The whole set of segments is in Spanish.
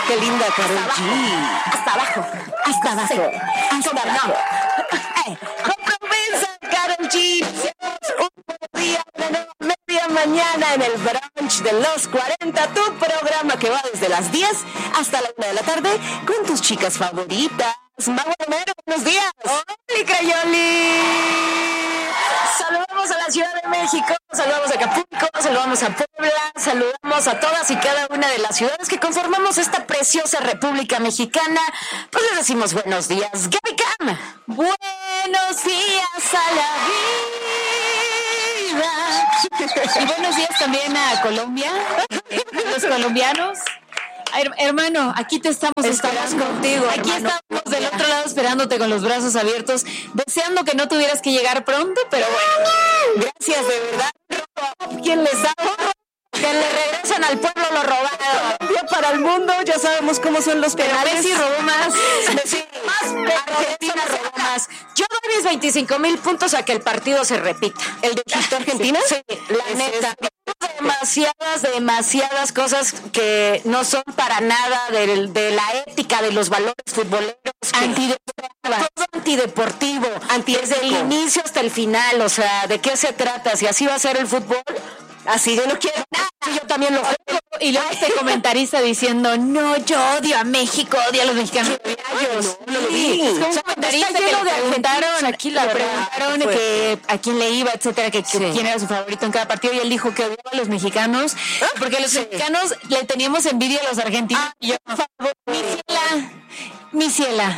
qué linda Karol G. Hasta abajo. Hasta abajo. Hasta abajo. Compromiso, Karol G. Un día de media mañana en el brunch de los 40, tu programa que va desde las 10 hasta la 1 de la tarde con tus chicas favoritas. Mau Romero, buenos días. ¡Hola, Crayoli! Saludamos a la Ciudad de México, saludamos a Acapulco, saludamos a Puebla, saludamos a todas y cada una de las ciudades que conformamos esta preciosa República Mexicana. Pues les decimos buenos días, Gaby Cam. Buenos días a la vida. Y buenos días también a Colombia, los colombianos. Hermano, aquí te estamos contigo. Aquí estamos del otro lado esperándote con los brazos abiertos, deseando que no tuvieras que llegar pronto, pero bueno. Gracias, de verdad. ¿Quién les da? Que le regresan al pueblo lo robado. Colombia para el mundo, ya sabemos cómo son los penales. Messi robó más. Messi más, Argentina robó más. Yo doy mis 25,000 puntos a que el partido se repita. ¿El de Egipto-Argentina? Sí, la neta. Demasiadas cosas que no son para nada de la ética de los valores futboleros. Todo antideportivo. Desde el inicio hasta el final. O sea, ¿de qué se trata? Si así va a ser el fútbol, así yo no quiero nada. Yo también lo juego. Y luego este comentarista diciendo, no, yo odio a México, odio a los mexicanos. No lo vi. Es como un comentarista que le preguntaron, aquí le preguntaron que a quién le iba, etcétera, que quién era su favorito en cada partido, y él dijo que odiaba a los mexicanos, porque los mexicanos le teníamos envidia a los argentinos. Y yo, por favor, mi ciela,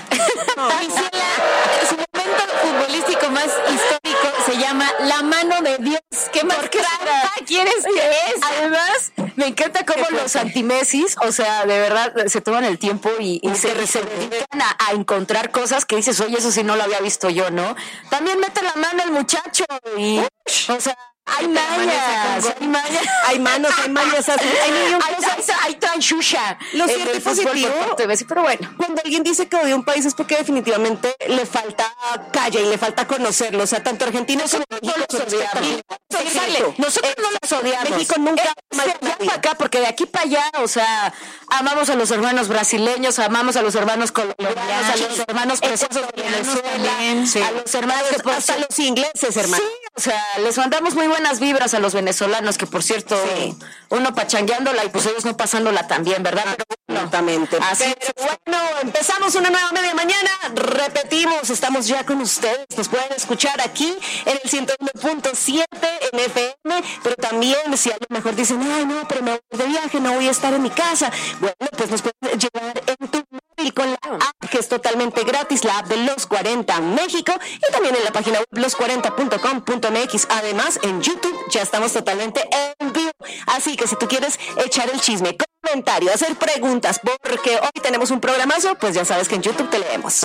su momento futbolístico más histórico se llama La Mano de Dios. ¿Qué más quieres que es? Además, me encanta cómo los anti-Messis, o sea, de verdad, se toman el tiempo y se dedican a encontrar cosas que dices, oye, eso sí no lo había visto yo, ¿no? También mete la mano el muchacho y, o sea, hay mañas, hay manos, hay mañas, hay tranchucha. Lo cierto y positivo, pero bueno, cuando alguien dice que odia un país es porque definitivamente le falta calle y le falta conocerlo. O sea, tanto Argentina como México los odiamos. Nosotros no los odiamos. México nunca para acá, porque de aquí para allá, o sea, amamos a los hermanos brasileños, amamos a los hermanos colombianos, a los hermanos preciosos de Venezuela, a los hermanos, hasta los ingleses, hermano. Sí, o sea, les mandamos muy buenas vibras a los venezolanos, que por cierto, uno pachangueándola y pues ellos no pasándola también, ¿verdad? Pero bueno, exactamente. Así pero bueno, empezamos una nueva media mañana, repetimos, estamos ya con ustedes, nos pueden escuchar aquí en el 101.7 en FM, pero también si a lo mejor dicen, ay no, pero me voy de viaje, no voy a estar en mi casa, bueno, pues nos pueden llevar en tu móvil con la app, que es totalmente gratis, la app de Los 40 México, y también en la página web los40.com.mx. Además, en YouTube ya estamos totalmente en vivo. Así que si tú quieres echar el chisme, comentario, hacer preguntas, porque hoy tenemos un programazo, pues ya sabes que en YouTube te leemos.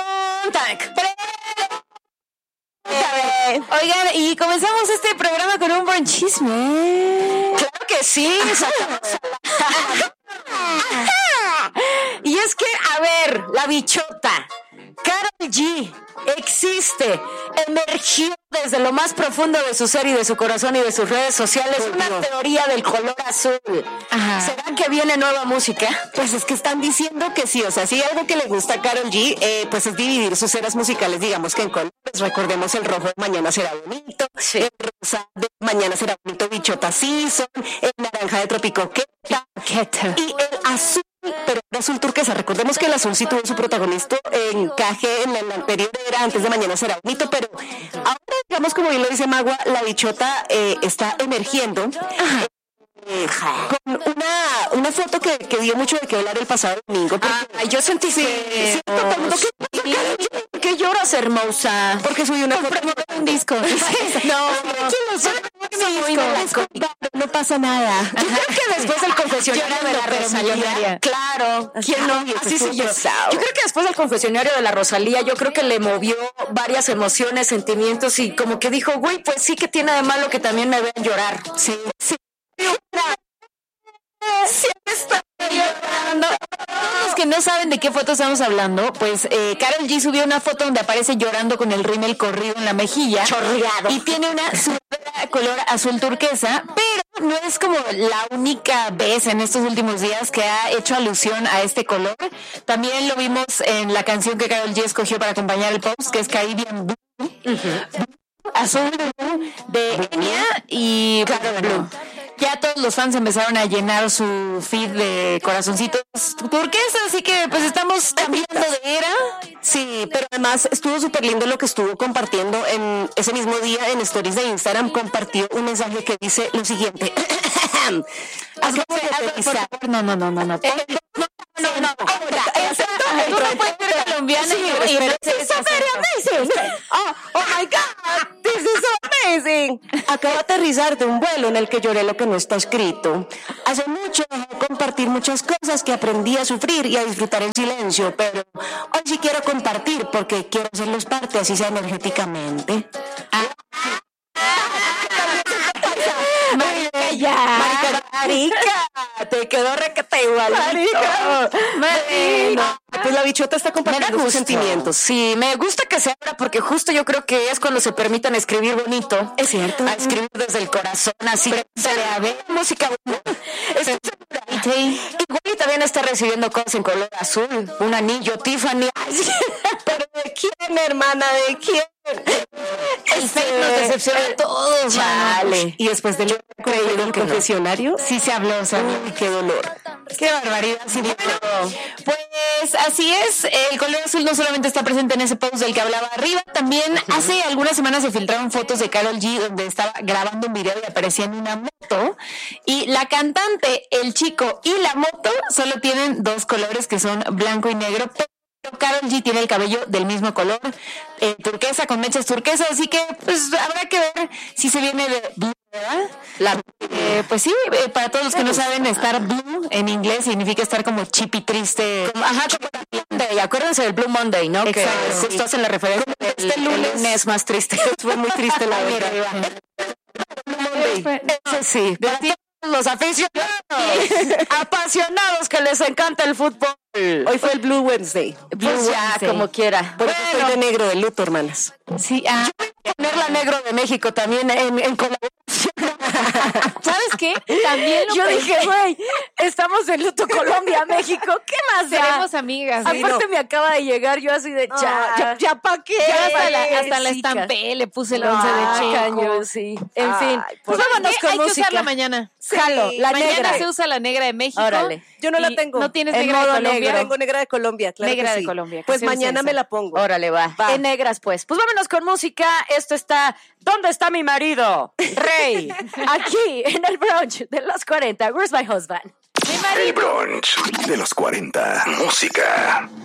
Oigan, y comenzamos este programa con un buen chisme. Claro que sí. Y es que, a ver, la bichota Karol G existe, emergió desde lo más profundo de su ser y de su corazón y de sus redes sociales una teoría del color azul. Ajá. ¿Será que viene nueva música? Pues es que están diciendo que sí, o sea, si algo que le gusta a Karol G, pues es dividir sus eras musicales, digamos que en colores. Recordemos el rojo de Mañana Será Bonito, el rosa de Mañana Será Bonito, Bichota Season, el naranja de Trópico Queta y el azul, pero el azul turquesa. Recordemos que el azul sí tuvo su protagonista encaje en el anterior era antes de Mañana Será Bonito, pero ahora, digamos, como bien lo dice Magua, la bichota está emergiendo con una foto que dio mucho de qué hablar el pasado domingo. Yo sentí que todo el mundo ¿por qué lloras, hermosa? Porque subí una foto de un disco. No pasa nada. Yo creo que después del confesionario de la Rosalía, claro, ¿quién no? Así sí, yo creo que después del confesionario de la Rosalía, yo creo que le movió varias emociones, sentimientos, y como que dijo, güey, pues sí que tiene de malo que también me vean llorar. Sí. Siempre está llorando. Los que no saben de qué foto estamos hablando, pues Karol G subió una foto donde aparece llorando con el rímel corrido en la mejilla, chorreado, y tiene una sudadera color azul turquesa, pero no es como la única vez en estos últimos días que ha hecho alusión a este color. También lo vimos en la canción que Karol G escogió para acompañar el post, que es Caribbean Blue. Azul de Enya y Claro Blue. Ya todos los fans empezaron a llenar su feed de corazoncitos turquesas, así que pues estamos cambiando de era. Sí, pero además estuvo súper lindo lo que estuvo compartiendo en ese mismo día en stories de Instagram. Compartió un mensaje que dice lo siguiente. Tú no puedes ser colombiana y oh my God, this is so amazing. Acabo de aterrizar de un vuelo en el que lloré lo que no está escrito. Hace mucho dejé de compartir muchas cosas que aprendí a sufrir y a disfrutar en silencio, pero hoy sí quiero compartir porque quiero hacerlos parte, así sea energéticamente. Marica, te quedó requete igualito. Marica. Pues la bichota está compartiendo sus sentimientos. Sí, me gusta que se abra porque justo yo creo que es cuando se permitan escribir bonito. Es cierto. A escribir desde el corazón, así. Se le abre música buena. Igual y también está recibiendo cosas en color azul. Un anillo Tiffany. ¿Pero de quién, hermana? ¿De quién? El fake nos decepciona a todos. Vale. Y después de lo creído el confesionario, sí se habló, o sea, qué dolor. Qué barbaridad. Sí, bueno, pues así es. El color azul no solamente está presente en ese post del que hablaba arriba, también hace algunas semanas se filtraron fotos de Karol G donde estaba grabando un video y aparecía en una moto. Y la cantante, el chico y la moto solo tienen dos colores que son blanco y negro. Pero Karol G tiene el cabello del mismo color, turquesa, con mechas turquesas, así que pues habrá que ver si se viene de blue, ¿verdad? Pues sí, para todos los que no saben, estar blue en inglés significa estar como chip y triste. Como Monday, acuérdense del Blue Monday, ¿no? Exacto, que justo hacen la referencia el lunes más triste. Fue muy triste la verdad. Blue Monday. Ese sí. Los aficionados, apasionados que les encanta el fútbol. Hoy fue el Blue Wednesday. Pues ya, como quiera. Bueno, estoy de negro de luto, hermanas. Sí, yo voy a ponerla negro de México también en colaboración. ¿Sabes qué? También yo dije, güey, estamos en luto Colombia, México, ¿qué más da? Seremos amigas. Aparte me acaba de llegar yo así de ya pa' qué. Ya hasta la estampé, le puse el 11 de Checo. Caño, sí. En fin, pues vámonos con música. Hay que usarla mañana. Jalo, la mañana negra. Se usa la negra de México. Órale. Yo no la tengo. ¿No tienes negra de Colombia? Tengo negra de Colombia, claro. Negra que sí. de Colombia. Pues mañana me la pongo. Órale, va. En negras, pues. Pues vámonos con música. Esto está ¿Dónde está mi marido? Rey. Aquí, en el brunch de los 40. Where's my husband? El brunch de los 40. Música.